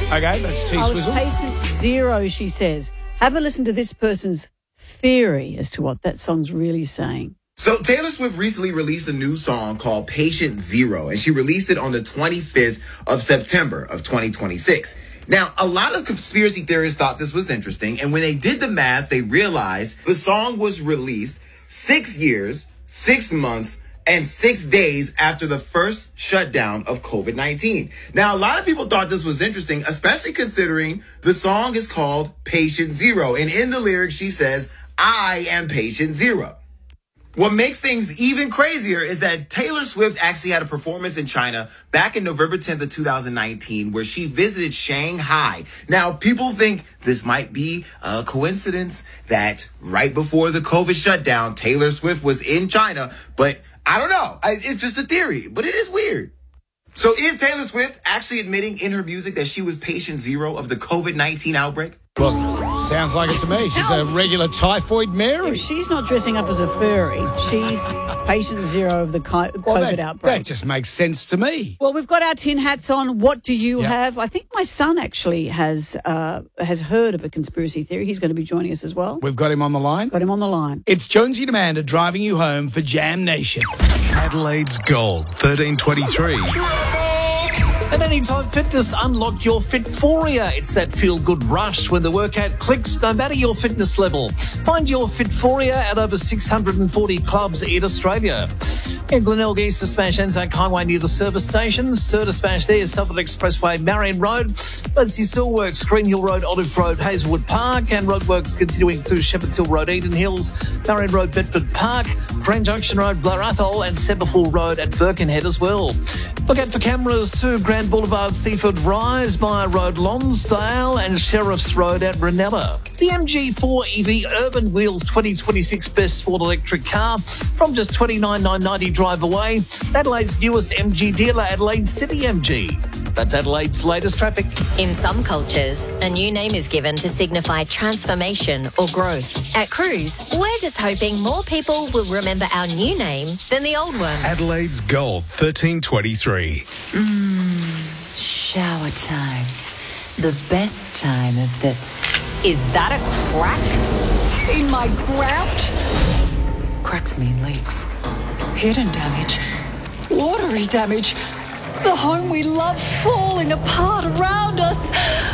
Okay, that's I was T-Swizzle. patient zero, she says. Have a listen to this person's theory as to what that song's really saying. So Taylor Swift recently released a new song called Patient Zero, and she released it on the 25th of September of 2026. Now, a lot of conspiracy theorists thought this was interesting, and when they did the math, they realized the song was released 6 years, 6 months, and 6 days after the first shutdown of COVID-19. Now, a lot of people thought this was interesting, especially considering the song is called Patient Zero, and in the lyrics, she says, "I am Patient Zero." What makes things even crazier is that Taylor Swift actually had a performance in China back in November 10th of 2019 where she visited Shanghai. Now, people think this might be a coincidence that right before the COVID shutdown, Taylor Swift was in China, but I don't know. It's just a theory, but it is weird. So is Taylor Swift actually admitting in her music that she was patient zero of the COVID-19 outbreak? Well, sounds like it to me. She's a regular typhoid Mary. If she's not dressing up as a furry, she's patient zero of the COVID outbreak. That just makes sense to me. Well, we've got our tin hats on. What do you have? I think my son actually has heard of a conspiracy theory. He's going to be joining us as well. We've got him on the line. Got him on the line. It's Jonesy and Amanda driving you home for Jam Nation. Adelaide's Gold, 1323. At Anytime Fitness, unlock your Fitphoria. It's that feel-good rush when the workout clicks, no matter your fitness level. Find your Fitphoria at over 640 clubs in Australia. In Glenelg, East of Smash, Anzac Highway near the service station. Stir to Smash there, Southern Expressway, Marion Road. Lindsay Steelworks, Green Hill Road, Olive Road, Hazelwood Park. And roadworks continuing to Shepherd's Hill Road, Eden Hills, Marion Road, Bedford Park, Grand Junction Road, Blair Athol, and Semperful Road at Birkenhead as well. Look out for cameras to Grand Boulevard, Seaford Rise, Myer Road, Lonsdale, and Sheriff's Road at Brunella. The MG4 EV Urban Wheels 2026 Best Sport Electric Car from just $29,990 drive away. Adelaide's newest MG dealer, Adelaide City MG. That's Adelaide's latest traffic. In some cultures, a new name is given to signify transformation or growth. At Cruise, we're just hoping more people will remember our new name than the old one. Adelaide's Gold, 1323. Shower time. The best time of the... Is that a crack in my grout? Cracks mean leaks. Hidden damage. Watery damage. The home we love falling apart around us.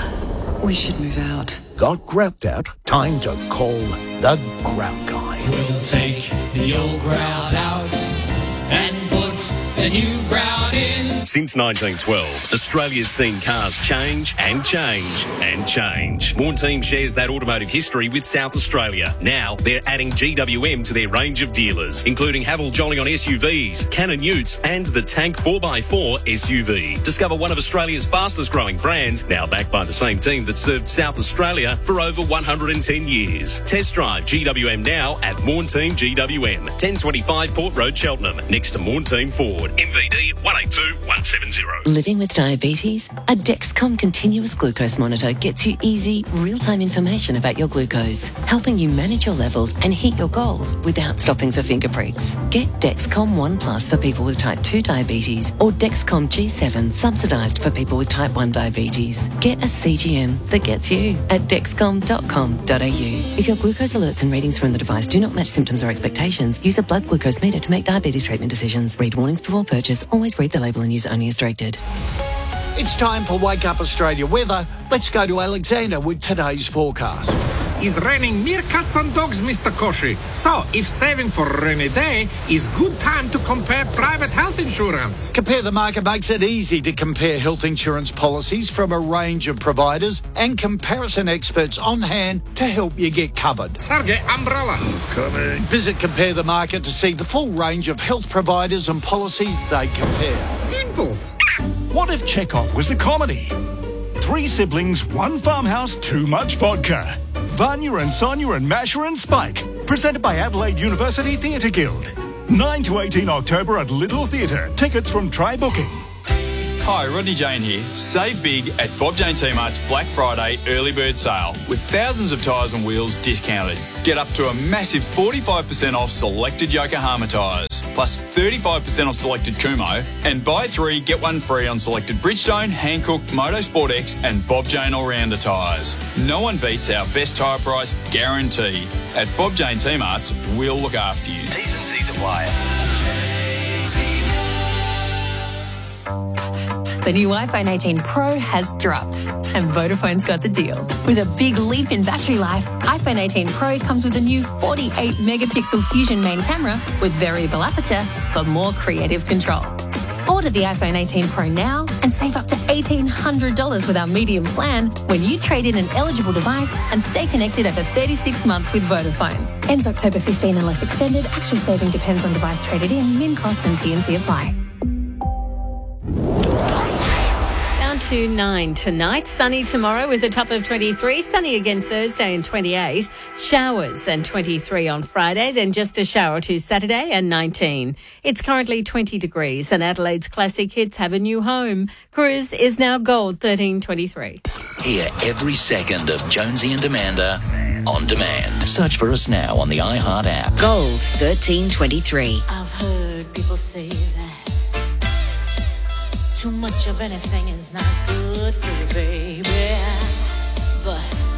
We should move out. Got grout out? Time to call the grout guy. We'll take the old grout out and put the new grout in. Since 1912, Australia's seen cars change and change and change. Morn Team shares that automotive history with South Australia. Now, they're adding GWM to their range of dealers, including Haval Jolly on SUVs, Cannon Utes, and the Tank 4x4 SUV. Discover one of Australia's fastest growing brands, now backed by the same team that served South Australia for over 110 years. Test drive GWM now at Morn Team GWM, 1025 Port Road, Cheltenham, next to Morn Team Ford. MVD 182170. Living with diabetes? A Dexcom continuous glucose monitor gets you easy, real-time information about your glucose, helping you manage your levels and hit your goals without stopping for finger pricks. Get Dexcom One Plus for people with type 2 diabetes or Dexcom G7 subsidised for people with type 1 diabetes. Get a CGM that gets you at dexcom.com.au. If your glucose alerts and readings from the device do not match symptoms or expectations, use a blood glucose meter to make diabetes treatment decisions. Read warnings before purchase. Always read the label and use only as directed. It's time for Wake Up Australia weather. Let's go to Alexander with today's forecast. It's raining meerkats and dogs, Mr. Koshi. So, if saving for a rainy day is good time to compare private health insurance. Compare the Market makes it easy to compare health insurance policies from a range of providers and comparison experts on hand to help you get covered. Sergey, umbrella. Coming. Visit Compare the Market to see the full range of health providers and policies they compare. Simples. What if Chekhov was a comedy? 3 siblings, 1 farmhouse, too much vodka. Vanya and Sonia and Masha and Spike. Presented by Adelaide University Theatre Guild. 9 to 18 October at Little Theatre. Tickets from Try Booking. Hi, Rodney Jane here. Save big at Bob Jane T-Mart's Black Friday early bird sale with thousands of tyres and wheels discounted. Get up to a massive 45% off selected Yokohama tyres, plus 35% off selected Kumo, and buy 3, get 1 free on selected Bridgestone, Hankook, Motorsport X and Bob Jane All-Rounder tyres. No one beats our best tyre price guarantee. At Bob Jane T-Mart's, we'll look after you. T's and C's apply. The new iPhone 18 Pro has dropped, and Vodafone's got the deal. With a big leap in battery life, iPhone 18 Pro comes with a new 48-megapixel Fusion main camera with variable aperture for more creative control. Order the iPhone 18 Pro now and save up to $1,800 with our medium plan when you trade in an eligible device and stay connected over 36 months with Vodafone. Ends October 15 unless extended. Actual saving depends on device traded in, min cost and T&C apply. To 9 tonight, sunny tomorrow with a top of 23, sunny again Thursday and 28, showers and 23 on Friday, then just a shower or two Saturday and 19. It's currently 20 degrees and Adelaide's classic hits have a new home. Cruise is now gold 1323. Hear every second of Jonesy and Amanda on demand. Search for us now on the iHeart app. Gold 1323. I've heard people say that too much of anything is not good for you, baby. But